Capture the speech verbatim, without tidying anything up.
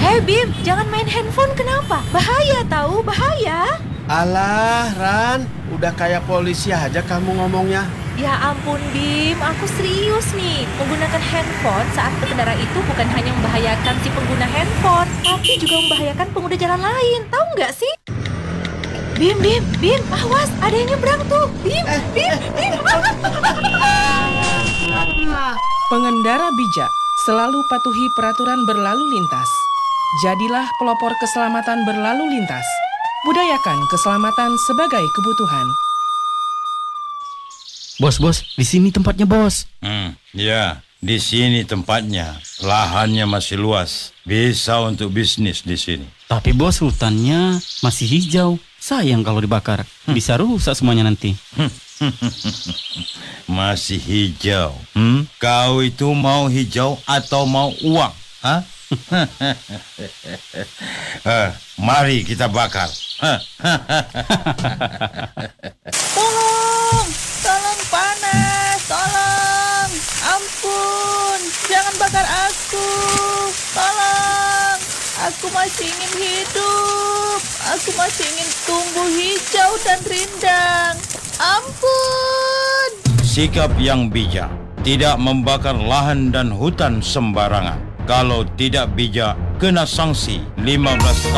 Eh Bim, jangan main handphone kenapa? Bahaya tahu, bahaya. Alah Ran, udah kayak polisi aja kamu ngomongnya. Ya ampun Bim, aku serius nih. Menggunakan handphone saat berkendara itu bukan hanya membahayakan si pengguna handphone, tapi juga membahayakan pengguna jalan lain. Tahu nggak sih? Bim, Bim, Bim, awas, ada yang nyebrang tuh. Bim, Bim, Bim. Pengendara bijak selalu patuhi peraturan berlalu lintas. Jadilah pelopor keselamatan berlalu lintas. Budayakan keselamatan sebagai kebutuhan. Bos, bos, di sini tempatnya, bos. Hmm, ya, di sini tempatnya. Lahannya masih luas. Bisa untuk bisnis di sini. Tapi bos, hutannya masih hijau. Sayang kalau dibakar. Bisa rusak semuanya nanti. Masih hijau. Hmm? Kau itu mau hijau atau mau uang? Hah? eh, mari kita bakar. Tolong, tolong panas, tolong, ampun, jangan bakar aku, tolong, aku masih ingin hidup, aku masih ingin tumbuh hijau dan rindang, ampun. Sikap yang bijak, tidak membakar lahan dan hutan sembarangan. Kalau tidak bijak, kena sanksi lima belas tahun.